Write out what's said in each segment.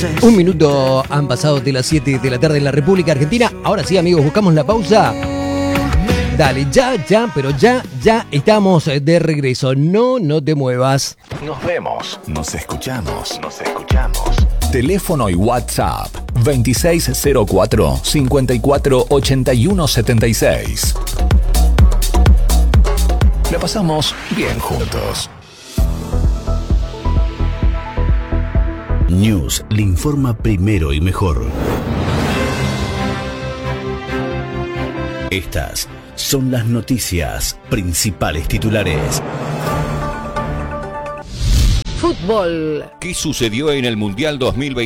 Un minuto han pasado de las 7 de la tarde en la República Argentina. Ahora sí, amigos, buscamos la pausa. Dale, pero ya estamos de regreso. No te muevas. Nos vemos. Nos escuchamos. Teléfono y WhatsApp 2604 54 81 76. La pasamos bien juntos. News le informa primero y mejor. Estas son las noticias principales titulares. Fútbol. ¿Qué sucedió en el Mundial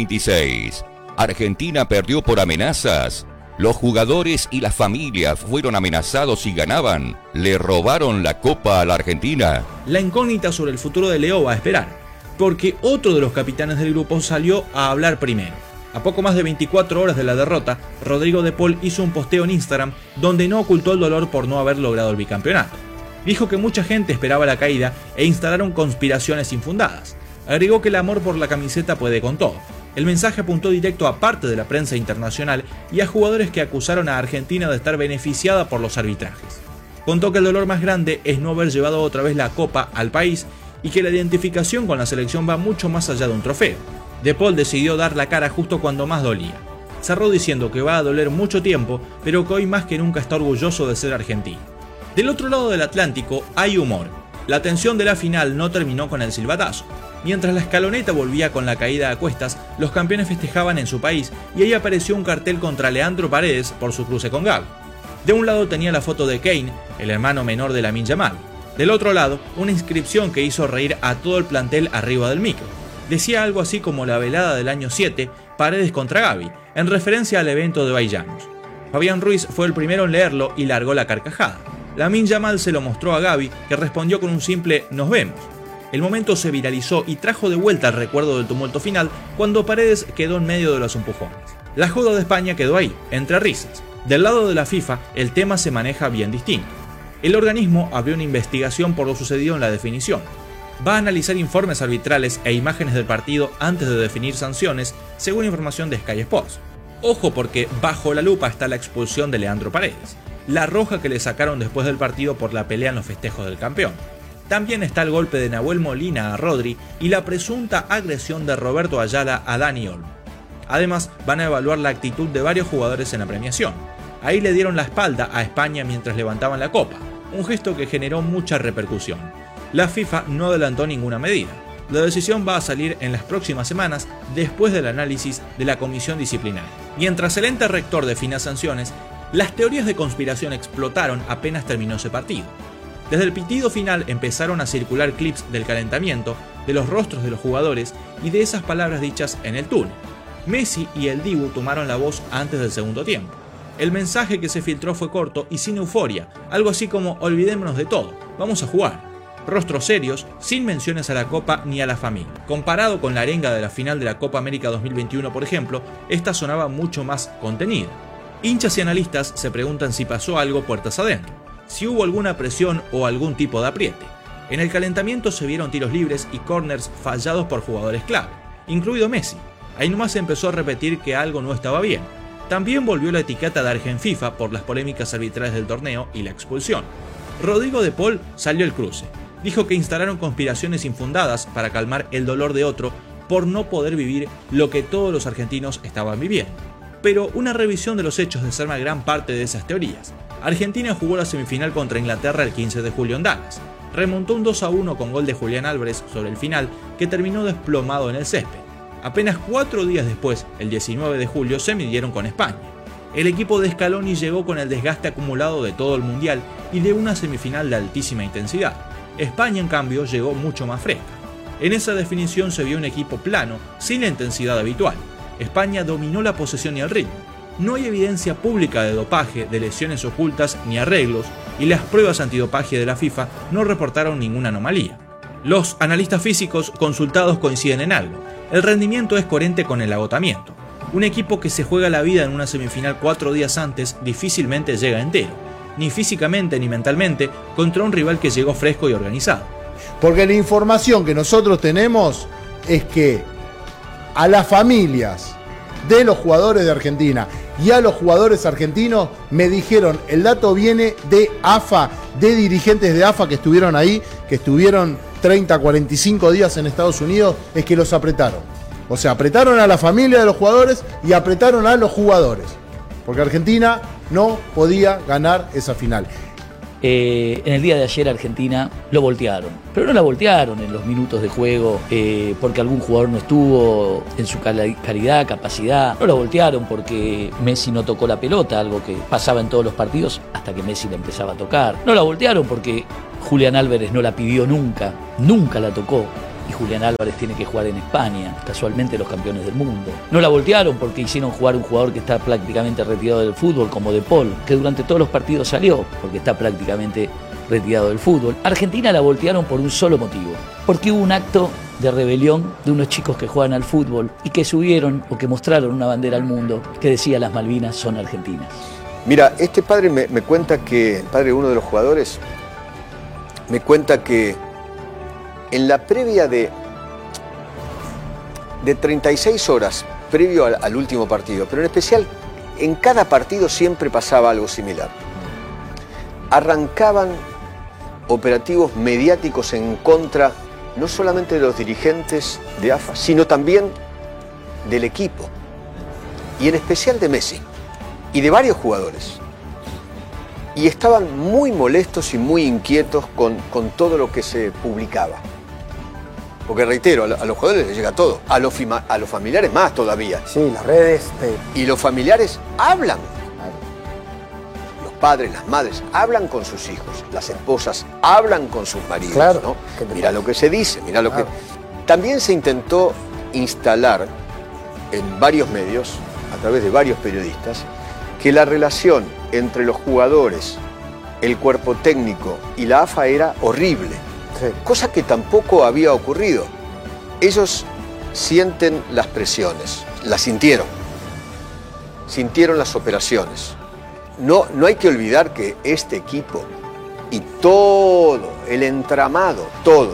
2026? Argentina perdió por amenazas. Los jugadores y las familias fueron amenazados si ganaban. ¿Le robaron la copa a la Argentina? La incógnita sobre el futuro de Leo va a esperar, porque otro de los capitanes del grupo salió a hablar primero. A poco más de 24 horas de la derrota, Rodrigo de Paul hizo un posteo en Instagram donde no ocultó el dolor por no haber logrado el bicampeonato. Dijo que mucha gente esperaba la caída e instalaron conspiraciones infundadas. Agregó que el amor por la camiseta puede con todo. El mensaje apuntó directo a parte de la prensa internacional y a jugadores que acusaron a Argentina de estar beneficiada por los arbitrajes. Contó que el dolor más grande es no haber llevado otra vez la copa al país y que la identificación con la selección va mucho más allá de un trofeo. De Paul decidió dar la cara justo cuando más dolía. Cerró diciendo que va a doler mucho tiempo, pero que hoy más que nunca está orgulloso de ser argentino. Del otro lado del Atlántico hay humor. La tensión de la final no terminó con el silbatazo. Mientras la escaloneta volvía con la caída a cuestas, los campeones festejaban en su país y ahí apareció un cartel contra Leandro Paredes por su cruce con Gavi. De un lado tenía la foto de Kane, el hermano menor de Lamine Yamal. Del otro lado, una inscripción que hizo reír a todo el plantel arriba del micro. Decía algo así como la velada del año 7, Paredes contra Gavi, en referencia al evento de Baillanos. Fabián Ruiz fue el primero en leerlo y largó la carcajada. Lamine Yamal se lo mostró a Gavi, que respondió con un simple "nos vemos". El momento se viralizó y trajo de vuelta el recuerdo del tumulto final cuando Paredes quedó en medio de los empujones. La joda de España quedó ahí, entre risas. Del lado de la FIFA, el tema se maneja bien distinto. El organismo abrió una investigación por lo sucedido en la definición. Va a analizar informes arbitrales e imágenes del partido antes de definir sanciones, según información de Sky Sports. Ojo, porque bajo la lupa está la expulsión de Leandro Paredes, la roja que le sacaron después del partido por la pelea en los festejos del campeón. También está el golpe de Nahuel Molina a Rodri y la presunta agresión de Roberto Ayala a Dani Olmo. Además, van a evaluar la actitud de varios jugadores en la premiación. Ahí le dieron la espalda a España mientras levantaban la copa, un gesto que generó mucha repercusión. La FIFA no adelantó ninguna medida. La decisión va a salir en las próximas semanas después del análisis de la comisión disciplinaria. Mientras el ente rector defina sanciones, las teorías de conspiración explotaron apenas terminó ese partido. Desde el pitido final empezaron a circular clips del calentamiento, de los rostros de los jugadores y de esas palabras dichas en el túnel. Messi y el Dibu tomaron la voz antes del segundo tiempo. El mensaje que se filtró fue corto y sin euforia, algo así como olvidémonos de todo, vamos a jugar. Rostros serios, sin menciones a la Copa ni a la familia. Comparado con la arenga de la final de la Copa América 2021, por ejemplo, esta sonaba mucho más contenida. Hinchas y analistas se preguntan si pasó algo puertas adentro, si hubo alguna presión o algún tipo de apriete. En el calentamiento se vieron tiros libres y corners fallados por jugadores clave, incluido Messi. Ahí nomás se empezó a repetir que algo no estaba bien. También volvió la etiqueta de Argenfifa por las polémicas arbitrales del torneo y la expulsión. Rodrigo de Paul salió al cruce. Dijo que instalaron conspiraciones infundadas para calmar el dolor de otro por no poder vivir lo que todos los argentinos estaban viviendo. Pero una revisión de los hechos desarma gran parte de esas teorías. Argentina jugó la semifinal contra Inglaterra el 15 de julio en Dallas. Remontó un 2-1 con gol de Julián Álvarez sobre el final, que terminó desplomado en el césped. Apenas 4 días después, el 19 de julio, se midieron con España. El equipo de Scaloni llegó con el desgaste acumulado de todo el Mundial y de una semifinal de altísima intensidad. España, en cambio, llegó mucho más fresca. En esa definición se vio un equipo plano, sin la intensidad habitual. España dominó la posesión y el ritmo. No hay evidencia pública de dopaje, de lesiones ocultas ni arreglos, y las pruebas antidopaje de la FIFA no reportaron ninguna anomalía. Los analistas físicos consultados coinciden en algo: el rendimiento es coherente con el agotamiento. Un equipo que se juega la vida en una semifinal 4 días antes difícilmente llega entero, ni físicamente ni mentalmente, contra un rival que llegó fresco y organizado. Porque la información que nosotros tenemos es que a las familias de los jugadores de Argentina y a los jugadores argentinos, me dijeron, el dato viene de AFA, de dirigentes de AFA que estuvieron ahí, que estuvieron 30, 45 días en Estados Unidos, es que los apretaron. O sea, apretaron a la familia de los jugadores y apretaron a los jugadores. Porque Argentina no podía ganar esa final. En el día de ayer Argentina lo voltearon, pero no la voltearon en los minutos de juego porque algún jugador no estuvo en su calidad, capacidad. No la voltearon porque Messi no tocó la pelota, algo que pasaba en todos los partidos hasta que Messi la empezaba a tocar. No la voltearon porque Julián Álvarez no la pidió nunca la tocó. Y Julián Álvarez tiene que jugar en España, casualmente los campeones del mundo. No la voltearon porque hicieron jugar un jugador que está prácticamente retirado del fútbol, como De Paul, que durante todos los partidos salió, porque está prácticamente retirado del fútbol. Argentina la voltearon por un solo motivo, porque hubo un acto de rebelión de unos chicos que juegan al fútbol y que subieron o que mostraron una bandera al mundo que decía las Malvinas son argentinas. Mira, este padre me cuenta que, el padre de uno de los jugadores, me cuenta que en la previa de 36 horas, previo al último partido, pero en especial en cada partido siempre pasaba algo similar. Arrancaban operativos mediáticos en contra no solamente de los dirigentes de AFA, sino también del equipo, y en especial de Messi, y de varios jugadores. Y estaban muy molestos y muy inquietos con todo lo que se publicaba. Porque reitero, a los jugadores les llega todo, a los familiares más todavía. Sí, las redes. Y los familiares hablan. Los padres, las madres, hablan con sus hijos. Las esposas hablan con sus maridos. Claro. ¿No? Mira lo que se dice, mira lo que... También se intentó instalar en varios medios, a través de varios periodistas, que la relación entre los jugadores, el cuerpo técnico y la AFA era horrible. Sí. Cosa que tampoco había ocurrido. Ellos sienten las presiones, las sintieron las operaciones. No hay que olvidar que este equipo y todo el entramado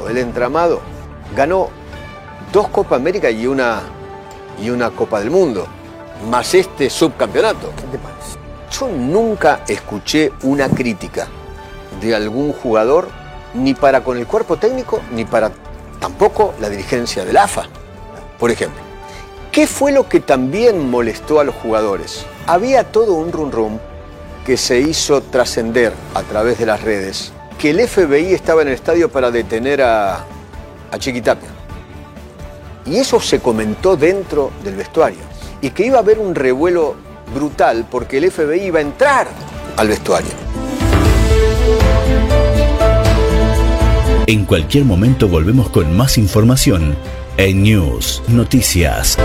ganó 2 Copa América y una Copa del Mundo, más este subcampeonato. ¿Qué te parece? Yo nunca escuché una crítica de algún jugador, ni para con el cuerpo técnico, ni para tampoco la dirigencia del AFA, por ejemplo. ¿Qué fue lo que también molestó a los jugadores? Había todo un rum que se hizo trascender a través de las redes, que el FBI estaba en el estadio para detener a Chiquitapia. Y eso se comentó dentro del vestuario. Y que iba a haber un revuelo brutal porque el FBI iba a entrar al vestuario. En cualquier momento volvemos con más información en News Noticias.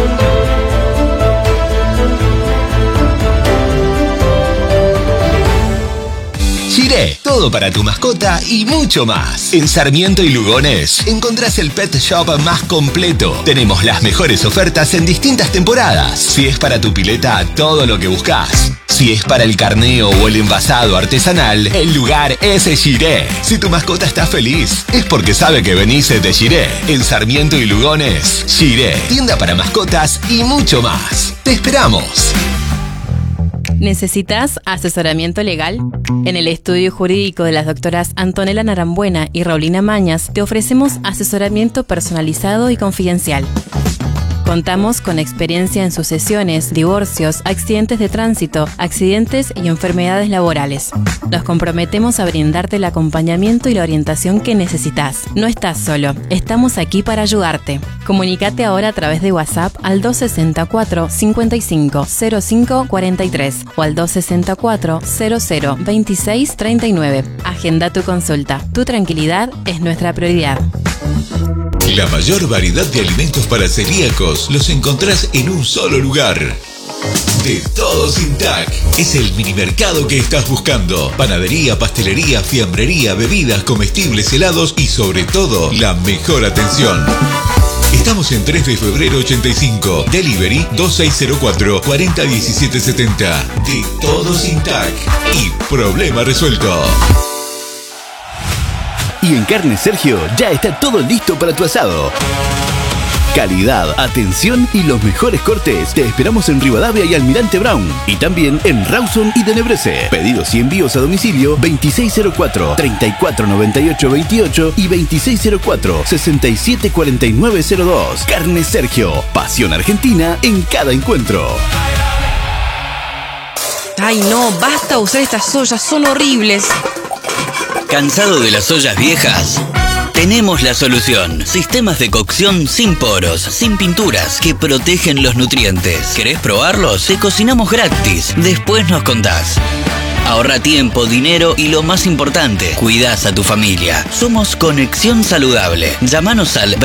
Shiré, todo para tu mascota y mucho más. En Sarmiento y Lugones encontrás el pet shop más completo. Tenemos las mejores ofertas en distintas temporadas. Si es para tu pileta, todo lo que buscas. Si es para el carneo o el envasado artesanal, el lugar es Shiré. Si tu mascota está feliz, es porque sabe que venís de Shiré. En Sarmiento y Lugones, Shiré, tienda para mascotas y mucho más. ¡Te esperamos! ¿Necesitas asesoramiento legal? En el estudio jurídico de las doctoras Antonella Narambuena y Raulina Mañas te ofrecemos asesoramiento personalizado y confidencial. Contamos con experiencia en sucesiones, divorcios, accidentes de tránsito, accidentes y enfermedades laborales. Nos comprometemos a brindarte el acompañamiento y la orientación que necesitas. No estás solo, estamos aquí para ayudarte. Comunícate ahora a través de WhatsApp al 264 55 05 43 o al 264 00 26 39. Agenda tu consulta. Tu tranquilidad es nuestra prioridad. La mayor variedad de alimentos para celíacos los encontrás en un solo lugar. De Todos Intac. Es el mini mercado que estás buscando. Panadería, pastelería, fiambrería, bebidas, comestibles, helados y sobre todo, la mejor atención. Estamos en 3 de febrero 85. Delivery 2604 401770. De Todos Intac. Y problema resuelto. Y en Carne Sergio ya está todo listo para tu asado. Calidad, atención y los mejores cortes. Te esperamos en Rivadavia y Almirante Brown. Y también en Rawson y Tenebrese. Pedidos y envíos a domicilio 2604-349828 y 2604-674902. Carne Sergio. Pasión argentina en cada encuentro. Ay, no, basta usar estas ollas, son horribles. ¿Cansado de las ollas viejas? Tenemos la solución. Sistemas de cocción sin poros, sin pinturas, que protegen los nutrientes. ¿Querés probarlos? Te cocinamos gratis. Después nos contás. Ahorra tiempo, dinero y lo más importante, cuidás a tu familia. Somos Conexión Saludable. Llámanos al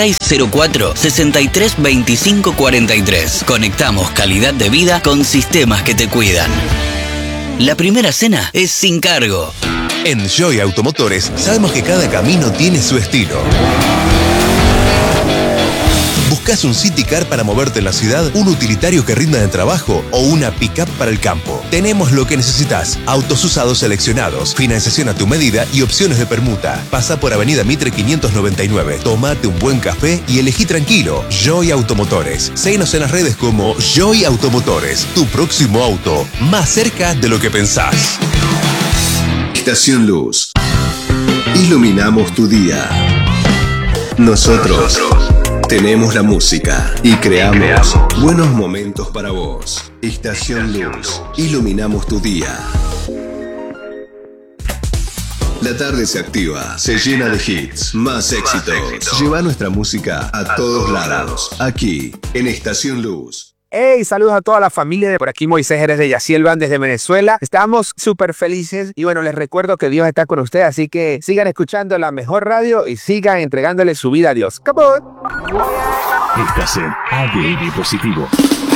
2604-632543. Conectamos calidad de vida con sistemas que te cuidan. La primera cena es sin cargo. En Joy Automotores sabemos que cada camino tiene su estilo. ¿Buscas un City Car para moverte en la ciudad, un utilitario que rinda de trabajo o una pick-up para el campo? Tenemos lo que necesitas. Autos usados seleccionados, financiación a tu medida y opciones de permuta. Pasa por Avenida Mitre 599. Tómate un buen café y elegí tranquilo. Joy Automotores. Síguenos en las redes como Joy Automotores. Tu próximo auto, más cerca de lo que pensás. Estación Luz. Iluminamos tu día. Nosotros tenemos la música y creamos buenos momentos para vos. Estación Luz. Iluminamos tu día. La tarde se activa, se llena de hits, más éxitos. Lleva nuestra música a todos lados. Aquí, en Estación Luz. Hey, saludos a toda la familia de por aquí, Moisés Jerez de Yaciel Band desde Venezuela. Estamos súper felices y bueno, les recuerdo que Dios está con ustedes, así que sigan escuchando la mejor radio y sigan entregándole su vida a Dios. ¡Come on! Estás en ADN Positivo.